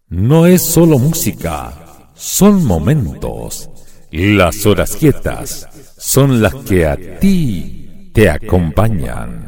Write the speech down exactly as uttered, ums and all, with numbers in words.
no es solo música, son momentos. Las horas quietas son las que a ti te acompañan.